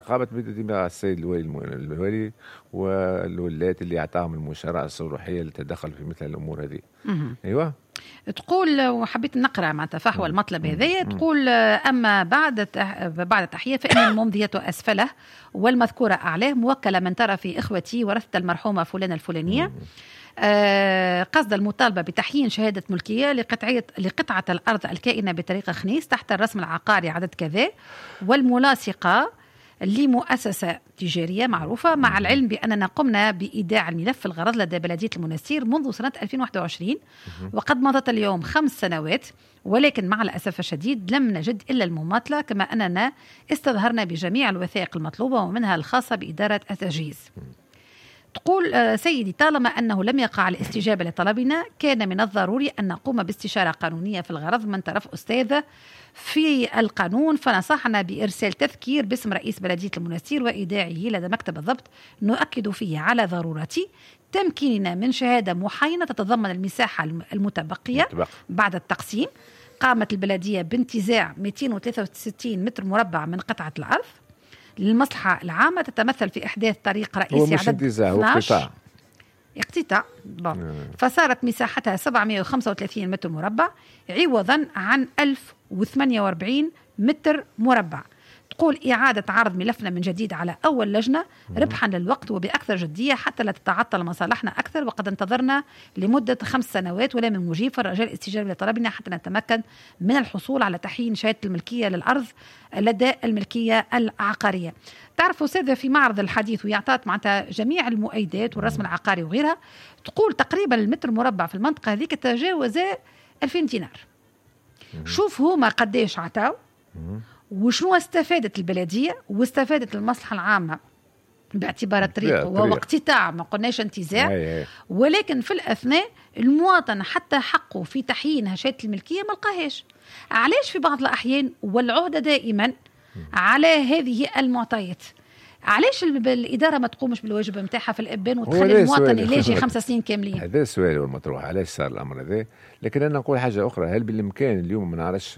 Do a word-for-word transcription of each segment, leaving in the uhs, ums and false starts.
قامت بتدعيم السيد الوالي الوالي والولايات اللي اعطاهم المشارعه الصلاحيه للتدخل في مثل الامور هذه. ايوه تقول وحبيت نقرا مع تفاحوى المطلب هذايا. تقول اما بعد بعد التحيه فان الممضيه اسفله والمذكوره اعلاه موكله من طرف اخوتي ورثه المرحومه فلانه الفلانيه آه قصد المطالبة بتحيين شهادة ملكية لقطعة, لقطعة الأرض الكائنة بطريقة خنيس تحت الرسم العقاري عدد كذا والملاصقة لمؤسسة تجارية معروفة، مع العلم بأننا قمنا بإيداع الملف الغرض لدى بلدية المنستير منذ سنة ألفين وواحد وعشرين وقد مضت اليوم خمس سنوات، ولكن مع الأسف الشديد لم نجد إلا المماطلة، كما أننا استظهرنا بجميع الوثائق المطلوبة ومنها الخاصة بإدارة التجهيز. تقول سيدي طالما أنه لم يقع الاستجابة لطلبنا كان من الضروري أن نقوم باستشارة قانونية في الغرض من طرف أستاذة في القانون، فنصحنا بإرسال تذكير باسم رئيس بلدية المنستير وإيداعه لدى مكتب الضبط نؤكد فيه على ضرورة تمكيننا من شهادة محاينة تتضمن المساحة المتبقية بعد التقسيم. قامت البلدية بانتزاع مئتين وثلاثة وستين متر مربع من قطعة الأرض للمصلحة العامة تتمثل في إحداث طريق رئيسي عدد اثناشر اقتطاع فصارت مساحتها سبعمئة وخمسة وثلاثين متر مربع عوضا عن ألف وثمانية وأربعين متر مربع. تقول إعادة عرض ملفنا من جديد على أول لجنة ربحا للوقت وبأكثر جدية حتى لا تتعطل مصالحنا أكثر، وقد انتظرنا لمدة خمس سنوات ولا من مجيب، فالرجاء الاستجابة لطلبنا حتى نتمكن من الحصول على تحيين شهادة الملكية للأرض لدى الملكية العقارية. تعرفوا أستاذة في معرض الحديث ويعطات معناتها جميع المؤيدات والرسم العقاري وغيرها، تقول تقريبا المتر مربع في المنطقة هذيك تجاوز ألفين دينار. شوف هما قديش عطاو وشنو استفادت البلدية واستفادت المصلحة العامة باعتبار الطريق وهو اقتطاع، ما قلناش انتزاع، ولكن في الأثناء المواطن حتى حقه في تحيين شهادة الملكية ما لقاهاش. علاش في بعض الأحيان والعهدة دائما على هذه المعطيات؟ علاش الإدارة ما تقومش بالواجب متاعها في الإبان وتخلي المواطن يلاجي خمس سنين كاملين؟ هذا السؤال والمطروح، علاش صار الأمر هذا؟ لكن أنا نقول حاجة أخرى، هل بالإمكان اليوم ما نعرفش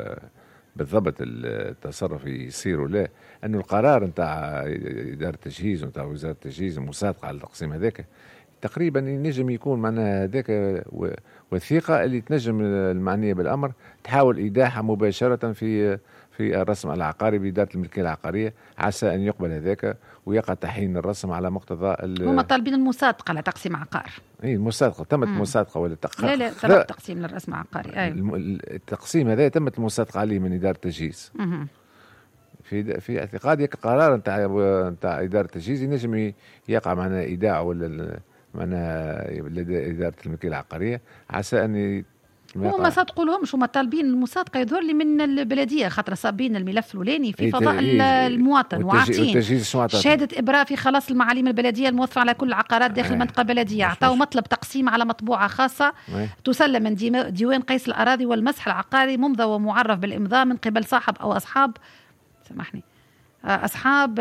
بالضبط التصرف يصير ولا أنه القرار نتاع إدارة التجهيز ونتاع وزارة التجهيز المصادقة على التقسيم هذاك تقريبا ينجم يكون معنا هذاك وثيقة اللي تنجم المعنية بالأمر تحاول إيداعها مباشرة في في الرسم العقاري بإدارة الملكية العقارية، عسى أن يقبل هذاك ويقع تحيين الرسم على مقتضى. هم طالبين المصادقة على تقسيم عقار. اي المصادقة تمت المصادقة ولا تق... لا لا تم تقسيم للرسم العقاري. أي. التقسيم هذا تمت المصادقة عليه من إدارة التجهيز. في في اعتقادي قرار نتاع نتاع إدارة التجهيز ينجم يقع معنا إيداع ولا معنا لدى إدارة الملكية العقارية، عسى أن هو ما صدقوا لهمش، هما طالبين المصادقه يظهر لي من البلديه خاطر صابين الملف الولاني في فضاء المواطن وعاطين شهاده ابراء في خلاص المعاليم البلديه الموظفه على كل العقارات داخل المنطقه البلديه، عطاو مطلب تقسيم على مطبوعه خاصه تسلم من ديوان قيس الاراضي والمسح العقاري ممضى ومعرف بالامضاء من قبل صاحب او اصحاب سامحني اصحاب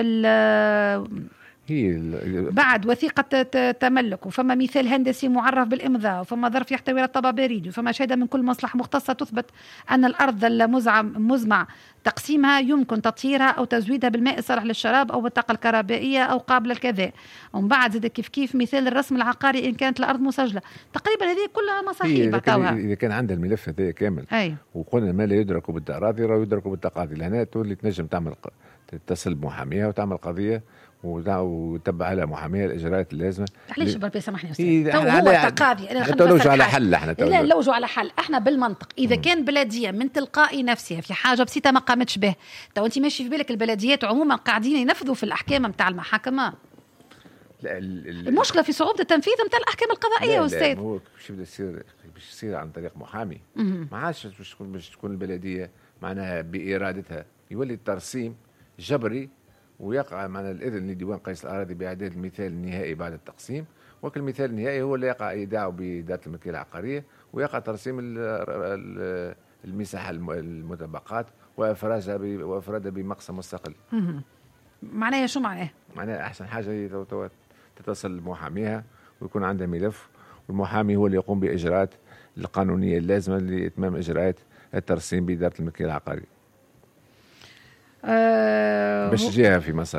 بعد وثيقة تملك، وفما مثال هندسي معرف بالإمضاء، وفما ظرف يحتوي على طابع بريد، وفما شهادة من كل مصلحة مختصة تثبت أن الأرض المزمع تقسيمها يمكن تطهيرها أو تزويدها بالماء الصالح للشراب أو بالطاقة الكهربائية أو قابلة للكذا. ومن بعد زاد كيف كيف مثال الرسم العقاري إن كانت الأرض مسجلة. تقريبا هذه كلها مصاحيب. إذا كان عندها الملف هذا كامل أي. وقلنا ما لا يدرك بالأراضي راه يدرك بالتقاضي، لهنا تولي تنجم تعمل تتصل بمحاميها وتعمل قضية وتبع على محامية الإجراءات اللازمة. علاش بربي سامحني أستاذ؟ تو هو تقاضي. احنا لوجوا على حل. احنا لا لوجوا على حل. احنا بالمنطق إذا م. كان بلدية من تلقاء نفسها في حاجة بسيطة ما قامتش به، تو أنت ماشي في بالك البلديات عموما قاعدين ينفذوا في الأحكام متاع المحاكمة. لا ال المشكلة في صعوبة التنفيذ متاع الأحكام القضائية يا أستاذ. هو باش يبدا يصير باش يصير عن طريق محامي، ما عادش باش تكون باش تكون البلدية معناها بإرادتها، يولي الترسيم جبري ويقع معنا الإذن لديوان قيس الأراضي بإعداد المثال النهائي بعد التقسيم، وكل المثال النهائي هو اللي يقع إيداعه بإدارة الملكية العقارية ويقع ترسيم المساحة المتبقات وإفرازها وإفرادها بمقسم مستقل. معناها شو معناه؟ معناها أحسن حاجة تتصل لمحاميها ويكون عندها ملف، والمحامي هو اللي يقوم بإجراءات القانونية اللازمة لإتمام إجراءات الترسيم بإدارة الملكية العقارية. آه باش تجيها في مصر